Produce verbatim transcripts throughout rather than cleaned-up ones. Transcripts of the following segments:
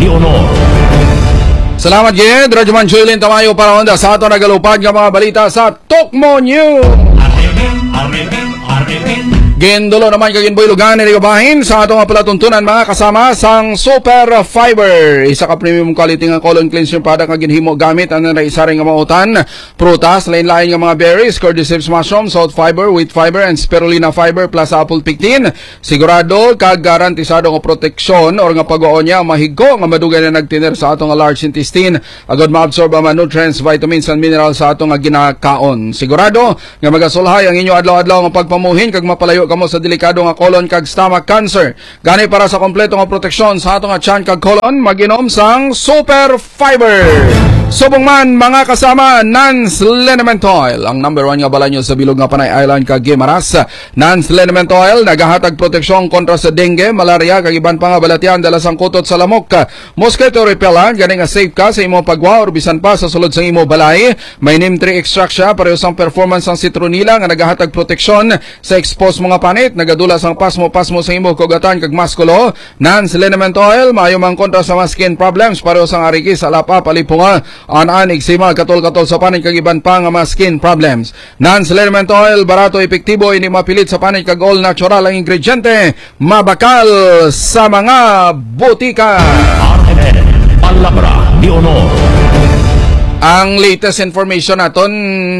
Honor. Salamat gid, Radyoman Julian Tamayo para onda sa ato nagalupad nga mga balita sa Tokmo News. Gindulo naman kaginboy lugan ni kabahin sa atong palatuntunan mga kasama sang Super Fiber. Isa ka premium quality nga colon cleanser product nga ginhimo gamit ang naisaring nga mautan, prutas, lain-lain nga mga berries, cordyceps mushroom, salt fiber, wheat fiber, and spirulina fiber plus apple pectin. Sigurado kag garantisado nga proteksyon or nga pag-uon niya mahigko nga madugay na nagtiner sa atong large intestine. Agad ma-absorb ang nutrients, vitamins, and minerals sa atong nga ginakaon. Sigurado nga magasulhay ang inyo adlaw-adlaw nga pagpamuhin kag mapalayo kamo sa delikado nga colon kag stomach cancer. Gani para sa kompleto nga proteksyon sa ato nga tiyan kag colon, mag-inom sang Super Fiber. Subong man mga kasama, Nance Liniment Oil, ang number one nga balanyo sa bilog nga Panay Island kag Guimaras. Nance Liniment Oil nagahatag proteksyon kontra sa dengue, malaria kag iban pa nga balatian dala sang kutot sa lamok. Mosquito repellent, gani nga safe ka sa imo pagwa or bisan pa sa sulod sa imo balay. May neem tree extract siya, pareho sang performance sang citronella nga nagahatag proteksyon sa exposed mga panit, nagadula sang pasmo-pasmo sa imo kugatan kag maskulo. Nance Liniment Oil maayo man kontra sa mga skin problems, pareho sang arikis, alapa, palipunga, an-an, eksima, katol-katol sa panit kag iban pa nga mga skin problems. Nance Liniment Oil, barato, epektibo, hindi mapilit sa panit kag all natural ang ingrediente, mabakal sa mga butika. R M N, Palabra ni Honor. Ang latest information naton,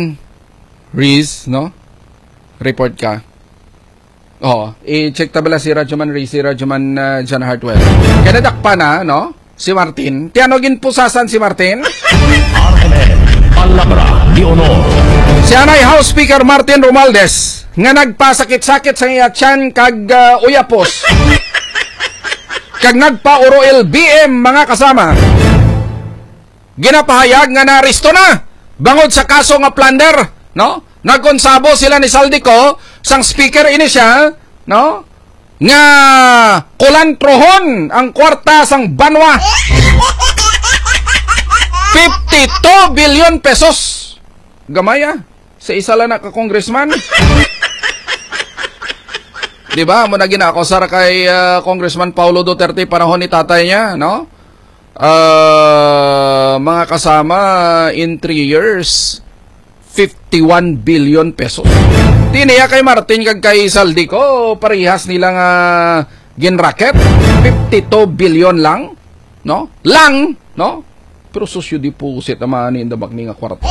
Riz, no? Report ka. Oh, i-check tabela si Radyoman Riz, si Radyoman uh, John Hartwell. Kanadak pa na, no? Si Martin. Tianogin pusasan si Martin. R M N, Palabra ni Honor. Si Anay House Speaker Martin Romualdez nga nagpasakit-sakit sa iya tiyan kag uh, uyapos. Kag nagpa-uro L B M mga kasama. Ginapahayag nga naristo na bangod sa kaso nga plunder, no? Nagkonsabo sila ni Saldico sang speaker ini siya, no? Nga kulantrohon ang kwarta sang banwa. fifty-two billion pesos. Gamaya sa isa lang na ka-congressman. Diba? Muna ginako sara kay uh, Congressman Paulo Duterte panahon ni tatay niya, no? Uh, mga kasama in three years fifty-one billion pesos. Tiniya kay Martin kag kay Saldico parehas nilang uh, ginracket fifty-two billion lang, no? Lang, no? Pero susyo di pusit naman ni indabak ni nga kwarta.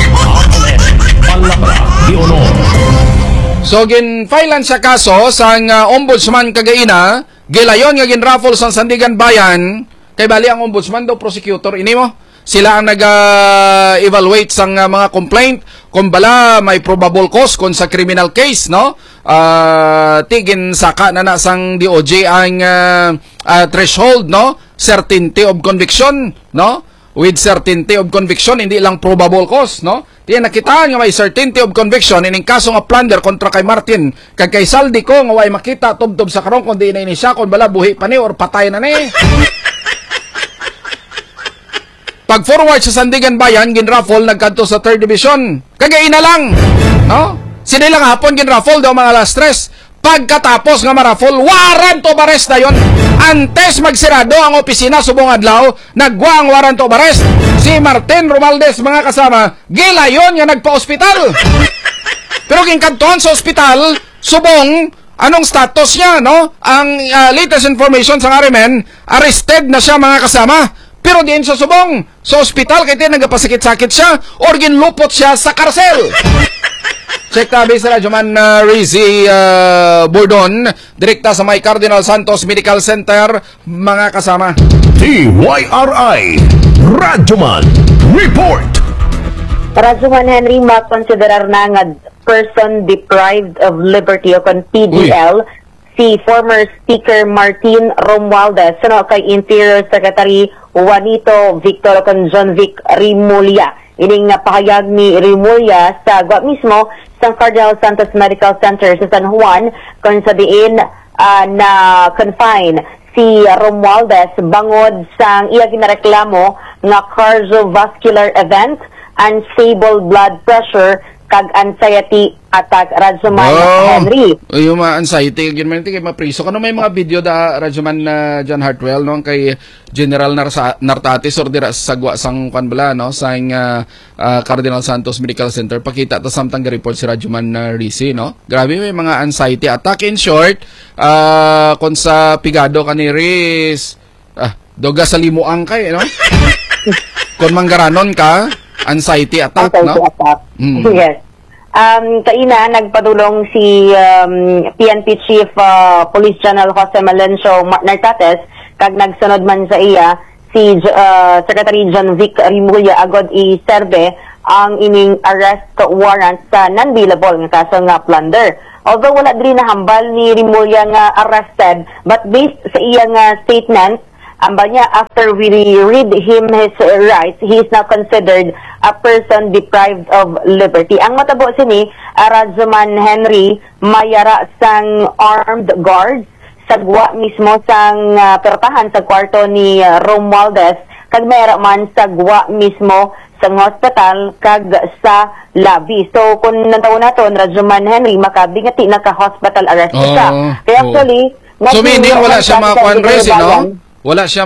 So gin-filean sa kaso sang uh, ombudsman kagaina, gilayon nga ginraffle sang Sandigan Bayan, kay bali ang ombudsman daw prosecutor ini mo. Sila ang nag-evaluate uh, sang uh, mga complaint kung bala may probable cause kung sa criminal case, no? Uh, tigin saka na na sang D O J ang uh, uh, threshold, no? Certainty of conviction, no? With certainty of conviction, hindi lang probable cause, no? Tiyan nakitaan nga may certainty of conviction ining kaso nga plunder kontra kay Martin kag kay Saldico nga way makita tubtob sa karon kundi na ini siya kun bala buhi pa ni or patay na ni. Pag forward sa Sandigan Bayan, ginraffle nagkanto sa third division. Kagaina lang, no? Sila lang hapon ginraffle daw mga alas tres. Pagkatapos nga maraffle, warrant of arrest na yon. Antes magsirado ang opisina subong adlaw, nagwa ang warrant of arrest. Si Martin Romualdez mga kasama, gilayon nga nagpa-ospital. Pero ginkanton sa ospital, subong anong status niya, no? Ang uh, latest information sa R M N, arrested na siya mga kasama. Pero diin sa subong, sa ospital, kaya tayo nagpasakit-sakit siya, or ginlupot siya sa karsel. Check tabi sa Radyoman uh, Rizzy uh, Bordon, direkta sa may Cardinal Santos Medical Center, mga kasama. T Y R I, Radyoman Report. Radyoman Henry, makonsiderar na nga person deprived of liberty o kon P D L, uy, si former Speaker Martin Romualdez, ano kay Interior Secretary Juanito Victor kon John Vic Rimulya. Ining napahayag ni Rimulya sa gwa mismo sa Cardinal Santos Medical Center sa San Juan kung sa diin uh, na confine si Romualdez bangod sang iya ginareklamo nga cardiovascular event, unstable blood pressure kag anxiety attack Rajuman Oh, Henry. o yung mga anxiety, yun man, kay mapriso. Kano may mga video da, Rajuman na John Hartwell, no? Kay General Narsa, Nartatis, or dira sa sagwa sang kanbala, no? Sa uh, uh, Cardinal Santos Medical Center. Pakita ta samtang ga-report si Rajuman na uh, Risi, no? Grabe, may mga anxiety attack. In short, uh, kung sa pigado ka ni Riz, ah, doga sa limuang kay, no? Kung manggaranon ka, anxiety attack, Anxiety no? attack. Mm. Yes. Um, kaina, nagpadulong si um, P N P Chief uh, Police General Jose Malencio Nartates, kag nagsunod man sa iya, si uh, Secretary John Vic Rimulya agod i-serve ang ining arrest warrant sa non-bailable nga kaso nga plunder. Although wala diri na hambal ni Rimulya nga arrested, but based sa iya nga statement, amba niya, after we read him his rights, he is now considered a person deprived of liberty. Ang matabo sini, uh, Rajuman Henry, mayara sang armed guards, sagwa mismo sang uh, pertahan sa kwarto ni uh, Romualdez, kag mayara man sagwa mismo sang hospital kag sa lobby. So, kung nantaw naton, Rajuman Henry, makabingati naka-hospital arrest Oh, siya. Kaya oh. actually, So, meaning wala siya mga kwan res, no? no? Wala siya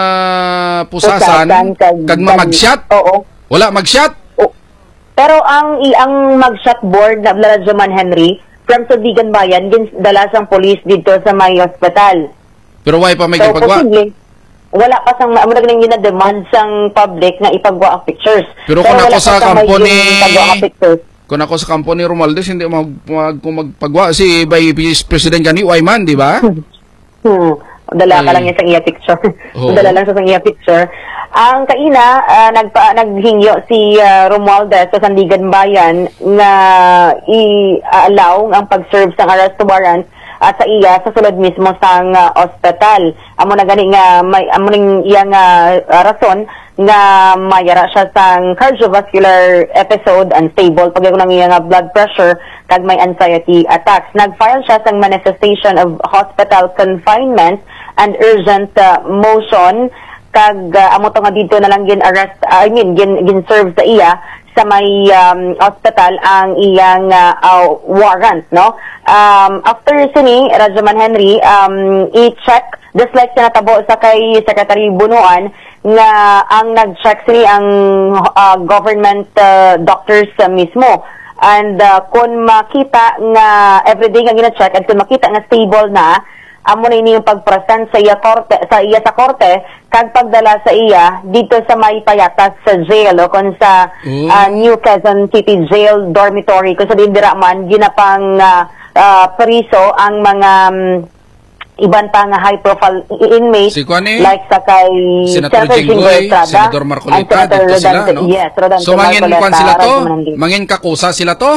mapusasan, Pusasan, kag- kag mamagshot. Oo. Wala magshot. O- Pero ang i- ang mag-shot board na Rajuman Henry from Subigan Bayan ginadala sang police dito sa may hospital. Pero why pa may So gipagwa? posible wala pa sang amo nang gina-demand sang public na ipagwa ang pictures. Pero kung wala ako pa sa sang may kampo ni ipagwa ang pictures. Kung ako sa kampo ni Romualdez, hindi mag, mag, kung magpagwa si by Vice President kani Wyman, di ba? Hmm. Dala ka Ay. lang niya sa iya picture. Oo. Dala lang sa iya picture. Ang kaina, uh, nagpa, naghingyo si uh, Romualdez sa Sandigan Bayan na i-allow ang pag-serve sa arrest warrant at sa iya sa sulod mismo sang uh, ospital. Amo na gani nga may amo ning iyang uh, rason nga mayara siya sang cardiovascular episode, unstable pag ng iyang uh, blood pressure kag may anxiety attacks. Nag-file siya sang manifestation of hospital confinement and urgent uh, motion kag uh, amo to nga dito na lang gin arrest uh, I mean gin gin serve sa iya sa may um, hospital ang iyang uh, uh, warrant, no? Um, after sini, Rajuman Henry, um, i-check, just like sinatabo sa kay Secretary Bunuan, nga ang nag-check sini ang uh, government uh, doctors uh, mismo. And uh, kung makita nga everyday nga gina-check, at kung makita nga stable na, amo na ini yung pag-present sa iya korte sa iya sa korte kag pagdala sa iya dito sa may payatas sa jail o kun sa Mm. uh, New Quezon City Jail dormitory kung sa dindira man ginapang uh, uh, periso ang mga um, iban pa nga high profile inmates Si Kwan eh, like sa kay Senator Jinggoy, Senator Marcolita, dito sila, no? Yes, Rodante So, mangin Marcolita, kwan sila to? Rajuman Henry. Mangin kakusa sila to?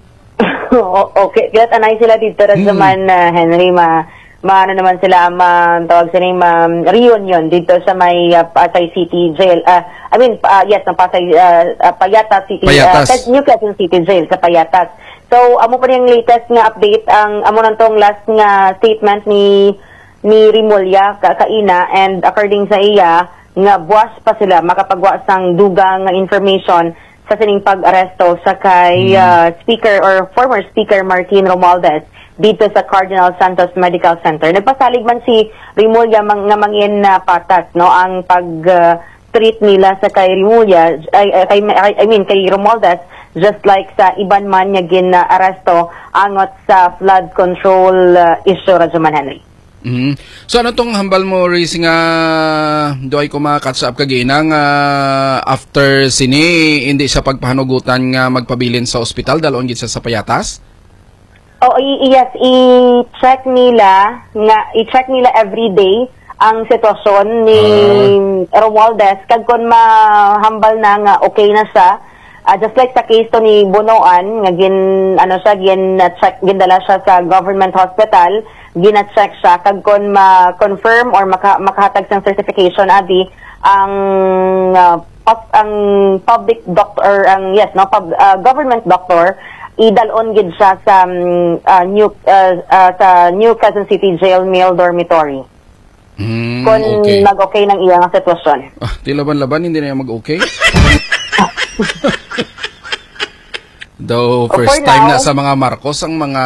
O- okay, kaya tanay sila dito Rajuman uh, Henry, ma maano naman sila ma tawag sila ma reunion dito sa may uh, Pasay City Jail. Uh, I mean uh, yes, ng Pasay uh, uh, Payatas City Payatas. Uh, New Quezon City Jail sa Payatas. So amo pa yung latest nga update ang amo nantong last nga statement ni ni Rimulya kakaina, and according sa iya nga buwas pa sila makapagwa sang dugang nga information sa sining pag-aresto sa kay uh, speaker or former speaker Martin Romualdez dito sa Cardinal Santos Medical Center. Nagpasalig man si Rimulya mang, nga mangin na patas, no, ang pag-treat uh, nila sa kay Rimulya, ay, ay, kay, I mean kay Romualdez, just like sa iban man niya gin-aresto angot sa flood control uh, issue, Rajuman Henry. Mm-hmm. So ano tong hambal mo, Riz, nga do ay ko ma-catch up kagina nga after sini hindi siya pagpahanugutan nga magpabilin sa ospital dalon gid siya sa Payatas? Oh, i- yes, i-check nila nga i-check nila every day ang sitwasyon ni uh. Romualdez kag kon mahambal na nga okay na siya. Uh, just like sa case to ni Bunuan nga gin ano siya gin check gindala siya sa government hospital, gina-check siya kag kon ma-confirm or maka, makahatag sang certification abi ang uh, pub, ang public doctor ang yes no pub, uh, government doctor idalon gid siya sa um, uh, new uh, uh, sa New Quezon City Jail male dormitory. Mm, Kung okay. nag-okay ng iyang sitwasyon. Ah, di laban-laban hindi na yan mag-okay. Though Oh, first for time now- na sa mga Marcos ang mga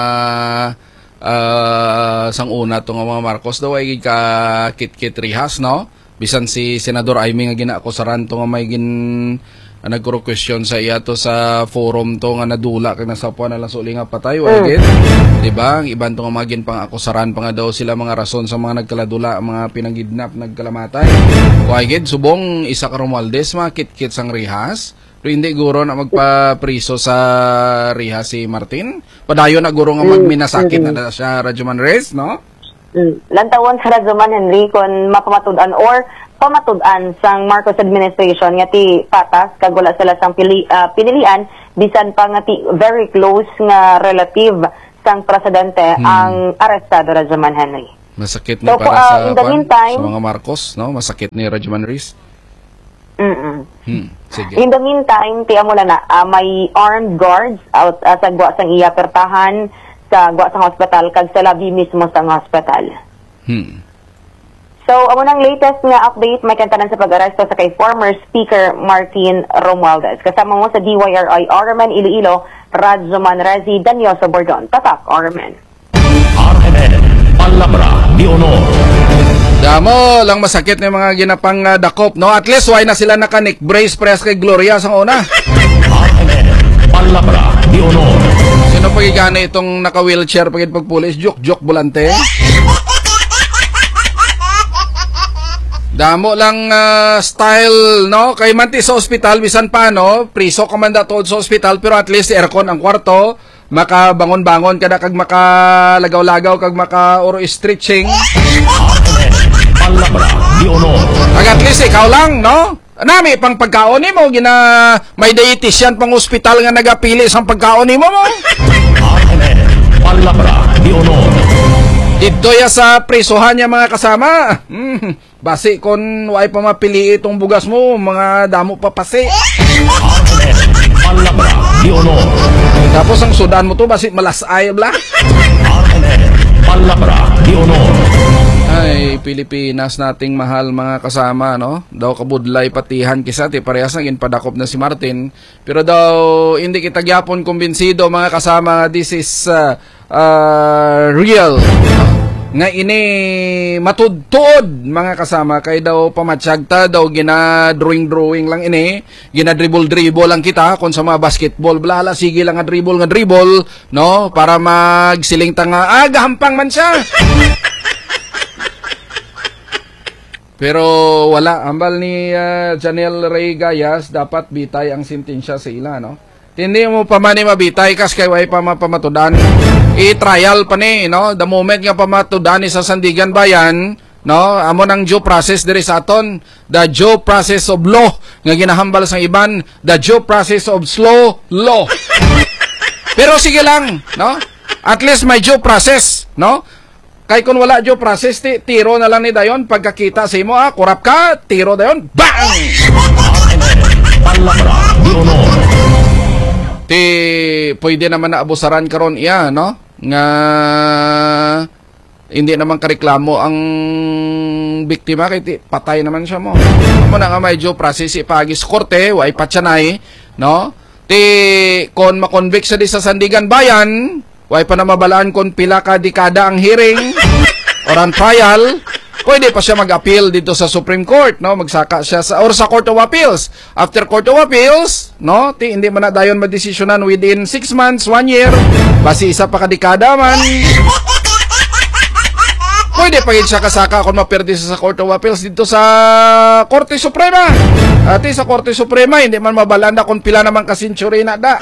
uh, sang una tong mga Marcos daw ay ka kit-kit rihas, no? Bisan si Senador Aimee nga ginaakusaran to nga may gin uh, nagkuro question sa iya to sa forum to nga nadula kag nasapuan na lang sa uli nga patay wa gid. Di ba? Ang iban to nga mga ginpang akusaran pa nga daw sila mga rason sa mga nagkaladula, mga pinangidnap, nagkalamatay. Wa gid subong isa ka Romualdez mga kit-kit sang rihas. Pero hindi guro na magpapriso sa riha si Martin. Padayon na guro nga magminasakit na na siya Radyo Manres, no? Mm. Lantawon sa Radyoman, Henry, kung mapamatudan or pamatudan sang Marcos administration nga ti patas kag wala sila sang pili, uh, pinilian bisan pa nga ti very close nga relative sang presidente hmm. ang arestado, Radyoman, Henry. Masakit ni So, para uh, sa, in the pan, meantime- sa mga Marcos, no? Masakit ni Radyo Manres. Mm-mm. Hmm. Sige. In the meantime, tiya mo na, uh, may armed guards out uh, sa gwa sang iya pertahan sa gwa sang hospital kag sa labi mismo sang hospital. Hmm. So, amo nang latest nga update may kantanan sa pag-aresto sa kay former Speaker Martin Romualdez. Kasama mo sa D Y R I Orman Iloilo, Radyo Manrezi, Danyoso Bordon. Tatak, Orman. R M N, Palabra de Honor. Damo lang masakit ng mga ginapang uh, dakop, no? At least why na sila naka-neck brace press kay Gloria sang una. R M N, Palabra de Honor. Sino pagigana itong naka-wheelchair pagid pagpulis? Joke-joke bulante. Damo lang uh, style, no? Kay manti sa ospital, bisan pa, no? Priso ka man dato sa ospital, pero at least aircon ang kwarto, makabangon-bangon kada kag makalagaw-lagaw kag maka-oro stretching. Palabra de Honor. Kag at least ikaw lang, no? Nami pang pagkaon nimo gina may dietitian pang ospital nga nagapili sang pagkaon nimo mo. R M N, Palabra de Honor. Dito ya sa prisuhan niya mga kasama. Hmm, basi kon way pa mapili itong bugas mo, mga damo pa pasi. R M N, Palabra de Honor. Tapos ang sudan mo to basi malasay bla. R M N, Palabra de Honor. Ay, Pilipinas nating mahal mga kasama, no? Daw kabudlay patihan kisa ti parehas na ginpadakop na si Martin. Pero daw hindi kita gyapon kumbinsido mga kasama, this is uh, uh, real. Nga ini matudtod mga kasama kay daw pamatsyagta daw gina drawing drawing lang ini, gina dribble dribble lang kita kon sa mga basketball blala sige lang nga dribble nga dribble, no, para magsiling tanga ah gahampang man siya. Pero wala, ambal ni uh, Janelle Ray Gayas, dapat bitay ang sentensya sa ila, no? Hindi mo pa man ni mabitay kas kay way pa mapamatudan. I-trial pa ni, no? The moment nga pamatudan ni sa Sandigan Bayan, no? Amo nang due process diri sa aton, the due process of law nga ginahambal sa iban, the due process of slow law. Pero sige lang, no? At least may due process, no? Kay kung wala due process, ti, tiro na lang ni dayon pagkakita sa imo, ah, kurap ka, tiro dayon, bang! Palabra de Honor. Ti, pwede naman na abusaran karon iya, no? Nga, hindi naman kareklamo ang biktima, kay ti, patay naman siya mo. Amo na nga may due process, ipagis korte, way patsanay, no? Ti, kung makonvict sa di sa Sandigan Bayan, way pa na mabalaan kung pila ka dekada ang hearing or ang trial, pwede pa siya mag-appeal dito sa Supreme Court, no? Magsaka siya sa or sa Court of Appeals. After Court of Appeals, no? Ti hindi man na dayon madesisyonan within six months, one year, basi isa pa ka dekada man. Pwede pa gid siya kasaka kung maperde siya sa Court of Appeals dito sa Korte Suprema. Ati sa Korte Suprema hindi man mabalaan na kung pila naman ka century na da.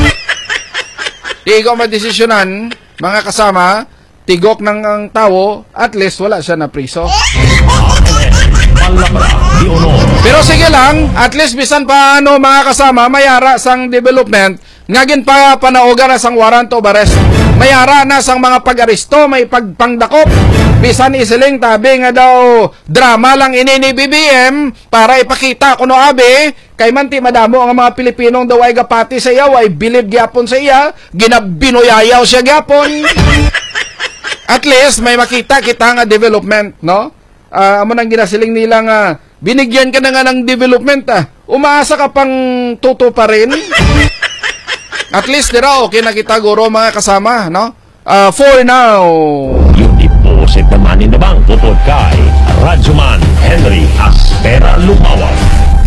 Di ikaw madesisyonan, mga kasama, tigok ng ang tao, at least wala siya na priso. Palabra de Honor. Pero sige lang, at least bisan pa ano mga kasama, mayara sang development, ngagin pa panauga na sang warrant of arrest. Mayara na sang mga pag-aresto, may pagpangdakop. Bisan isiling tabi nga daw, drama lang ini ni B B M para ipakita kuno abe, kay manti madamo ang mga Pilipinong daw ay gapati sa iya, ay bilib gyapon sa iya, ginabinoyayaw siya gyapon. At least may makita kita nga development, no? Uh, amo nang ginasiling nila nga binigyan ka na nga ng development, ah. Umaasa ka pang tuto pa rin. At least dira okay na kita guro mga kasama, no? Uh, for now. Yung deposit naman in the bank tupod kay Radyoman Henry Aspera Lumawang.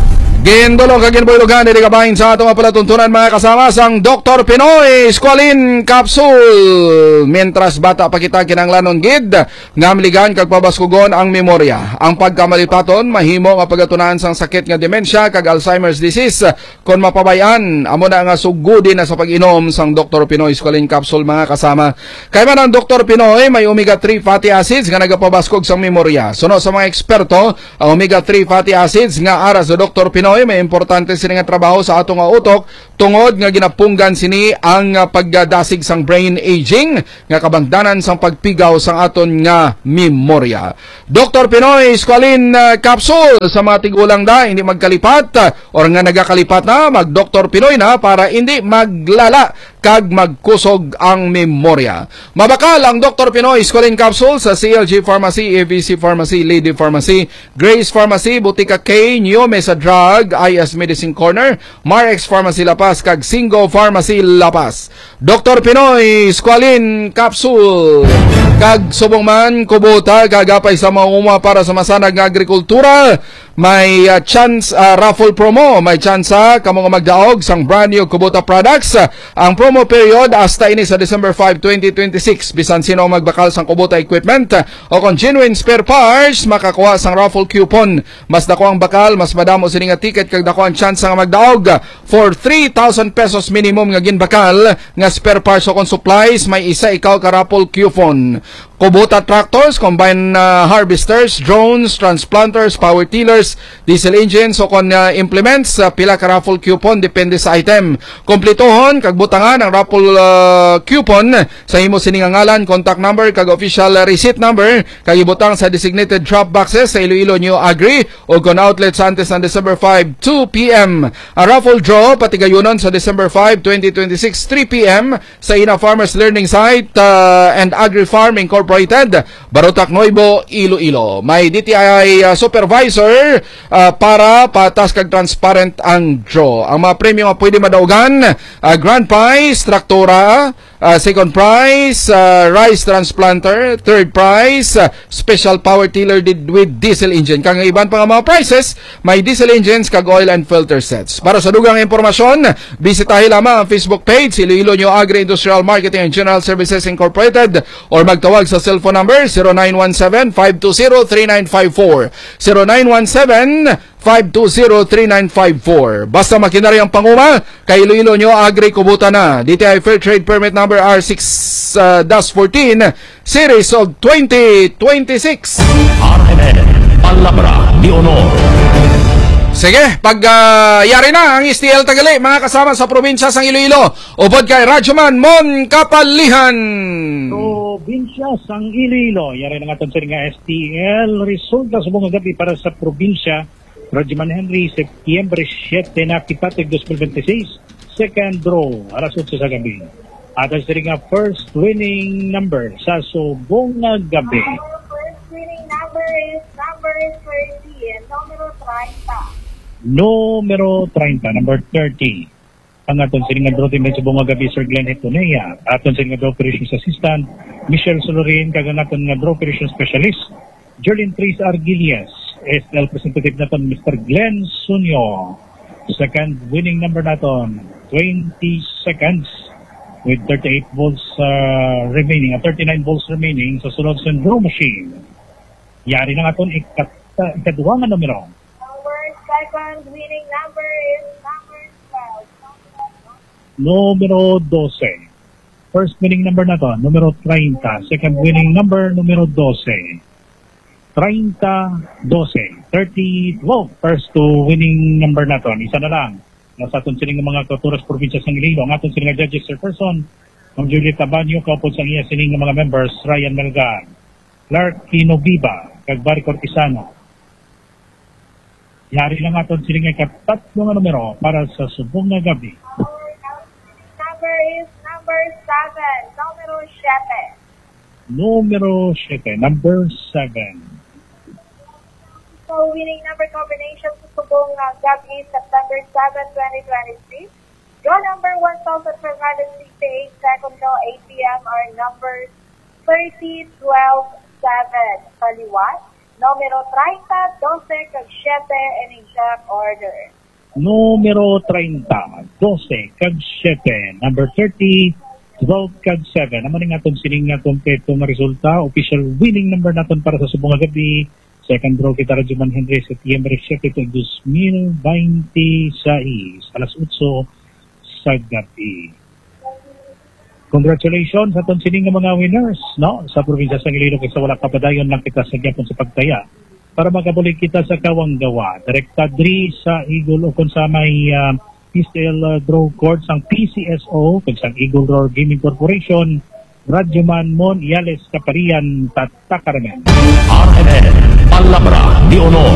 Gendolo kaginboy lugan diri kabahin sa atong palatuntunan mga kasama sang Doctor Pinoy Squalene Capsule. Mientras bata pa kita kinanglanon gid nga mligan kag pabaskugon ang memorya. Ang pagkamalipaton mahimo nga pagatunan sang sakit nga demensya kag Alzheimer's disease kon mapabayan amo na nga sugudi na sa pag-inom sang Doctor Pinoy Squalene Capsule mga kasama. Kay man ang Doctor Pinoy may omega three fatty acids nga nagapabaskog sang memorya. Suno sa mga eksperto, ang omega three fatty acids nga ara sa Doctor Pinoy may importante sini nga trabaho sa atong utok tungod nga ginapunggan sini ang uh, pagdasig sang brain aging nga kabangdanan sang pagpigaw sang aton nga memorya. Doctor Pinoy Squalene uh, Capsule sa mga tigulang da hindi magkalipat uh, or nga nagakalipat na mag Doctor Pinoy na para hindi maglala kag magkusog ang memorya. Mabakal ang Doctor Pinoy Squalene Capsule sa C L G Pharmacy, A B C Pharmacy, Lady Pharmacy, Grace Pharmacy, Butika K, New Mesa Drug, I S Medicine Corner, Marex Pharmacy La Paz, kag Singo Pharmacy La Paz. Doctor Pinoy Squalene Capsule. Kag subong man kubota gagapay sa mga para sa masanag nga agrikultura. May uh, chance uh, raffle promo, may chance uh, kamo nga magdaog sang brand new Kubota products. Uh, ang promo period hasta ini sa December five, twenty twenty-six. Bisan sino magbakal sang Kubota equipment uh, o kung genuine spare parts, makakuha sang raffle coupon. Mas dako ang bakal, mas madamo sini nga ticket kag dako ang chance nga magdaog. Uh, for three thousand pesos minimum nga ginbakal nga spare parts o kung supplies, may isa ikaw ka raffle coupon. Kubota tractors, combine uh, harvesters, drones, transplanters, power tillers, diesel engines o kon uh, implements, uh, pila ka raffle coupon depende sa item. Kompletohon kag butangan ang raffle uh, coupon sa imo siningangalan, contact number kag official uh, receipt number kag ibutang sa designated drop boxes sa Iloilo New Agri o kon outlet sa antes ng December five, two p m Ang raffle draw patigayunon sa December five, twenty twenty-six, three p m sa Ina Farmers Learning Site uh, and Agri Farm Incorporated, Barotac, Nuevo, Iloilo. May D T I uh, supervisor uh, para patas kag transparent ang draw. Ang mga premyo nga pwede madaugan, uh, grand prize, traktora, uh, second prize, uh, rice transplanter, third prize, uh, special power tiller with diesel engine. Kang iban pa nga mga prizes, may diesel engines kag oil and filter sets. Para sa dugang impormasyon, bisitahin lamang ang Facebook page Iloilo New Agri Industrial Marketing and General Services Incorporated or magtawag sa cellphone number zero nine one seven, five two zero, three nine five four zero nine one seven, five two zero, three nine five four. Basta makinari ang panguma kay Iloilo New Agri Kubota na. D T I Fair Trade Permit number R six dash fourteen series of twenty twenty-six. R M N Palabra de Honor. Sige, pag uh, yari na ang S T L Tagali, mga kasama sa probinsya sang Iloilo, upod kay Radyoman Mon Kapalihan. Probinsya sang Iloilo, yari na nga itong nga S T L. Resulta sa mga gabi para sa probinsya, Radyoman Henry, September seven na Kipatig twenty twenty-six, second draw, alas eight sa gabi. At ang nga first winning number sa subong nga gabi. Our first winning number is number thirty and numero thirty. Numero thirty, number thirty. Ang aton siningan draw team sa buong gabi, Sir Glenn Hetonea. Aton siningan draw operations assistant, Michelle Solorin, kag aton nga draw operations specialist, Jerlyn Trace Arguilias. S L representative naton, Mister Glenn Sunyo. Second winning number naton, twenty seconds with thirty-eight volts uh, remaining, at thirty-nine volts remaining sa sunod sa draw machine. Yari na aton ikat, uh, ikaduwa nga numero. Second winning number is number twelve. Numero twelve. First winning number na to, numero thirty. Second winning number, numero twelve. thirty, twelve. thirty, twelve. First two winning number na to. Isa na lang. Nasa aton sining mga kauturas probinsya sa Iloilo. Ang aton sining judges sir person, Ma'am Juliet Tabanyo, kaupod sa iya sining mga members, Ryan Melgar, Clark Kinobiba, Kagbari Cortisano. Yari lang aton siling ikatatlo nga numero para sa subong nga gabi. Our number is number seven. Numero seven. Numero seven. Number seven. So, winning number combination sa subong uh, gabi, September seventh, twenty twenty-three. Draw number one thousand five hundred sixty-eight, second draw eight p m are numbers thirty, twelve, seven. Kaliwat, numero thirty, twelve, kag seven, and exact order. Numero thirty, twelve, kag seven. Number thirty, twelve, kag seven. Naman nga itong sining nga kompleto nga resulta. Official winning number natin para sa subong gabi. Second draw kita Radyoman Henry sa September seven, two thousand twenty-six. Alas eight sa gabi. Congratulations sa itong sining nga mga winners, no? Sa probinsya sa Iloilo, kasi wala kapadayon lang kita sa gyapon sa pagtaya. Para makabulig kita sa Kawanggawa. Direkta diri sa Eagle o kung sa may uh, P C L uh, draw court sang P C S O, kung sa Eagle Roar Gaming Corporation, Radyoman Mon Iales Kaparian Tatakaramen. R M N Palabra de Honor.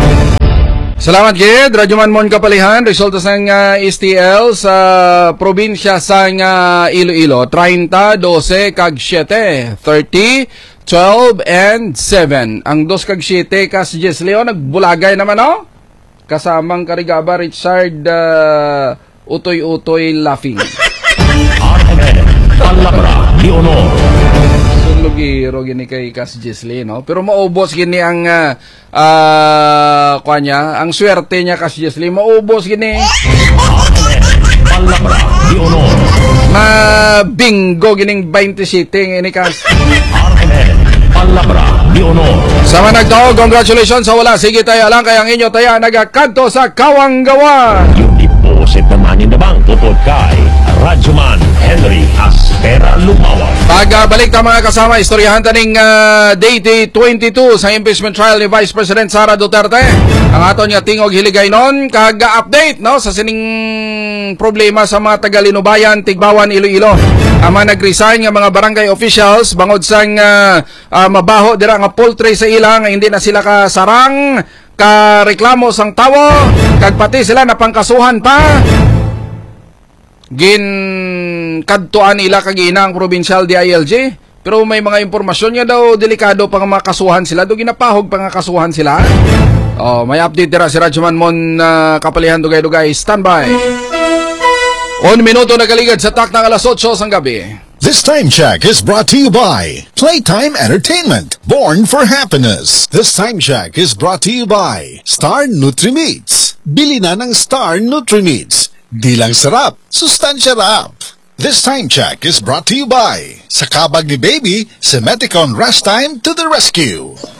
Salamat gid, Radyoman Mon Kapalihan, resulta sa uh, S T L sa probinsya sa uh, Iloilo, thirty, twelve, kag seven, thirty, twelve, and seven. Ang dos kag seven kas Jess Leo, nagbulagay naman, no? Kasamang Karigaba, Richard uh, Utoy-Utoy Laughing. R M N Palabra de Honor. Lugiro gini kay Kas Jesli, no? Pero maubos gini ang uh, uh, kwa niya, ang swerte niya Kas Jesli, maubos gini. Palabra de Honor. Ma-bingo gining twenty-seven ini Kas. R M N Palabra de Honor. Sama nagtao, congratulations sa wala. Sige tayo lang kay ang inyo tayo nagakanto sa Kawanggawa. Yung deposit naman in the bank tupod kay Radyoman Henry Aspera Lumawan. Pagbalik ta mga kasama, istoryahan taning uh, date twenty-two sa impeachment trial ni Vice President Sara Duterte. Ang aton nga tingog hiligay nun, kaga-update no sa sining problema sa mga taga-Linubayan, Tigbawan, Iloilo. Ang mga nag-resign nga mga barangay officials bangod sang uh, uh, mabaho dira nga poultry sa ilang, hindi na sila kasarang, ka reklamo sang tawo, kag pati sila napangkasuhan pa. Gin kadtuan nila kag ina ang provincial D I L G, pero may mga impormasyon nga daw delikado pang makasuhan sila, do ginapahog pang kasuhan sila. Oh, may update dira si Radyoman Mon uh, Kapalihan dugay-dugay, standby. On minuto nagaligad sa tak ng alas eight sang gabi. This time check is brought to you by Playtime Entertainment, born for happiness. This time check is brought to you by Star Nutri-Meats. Bili na ng Star Nutri-Meats. Di lang sarap, sustansya rap. This time check is brought to you by Sa kabag ni Baby, Semeticon Rest Time to the rescue.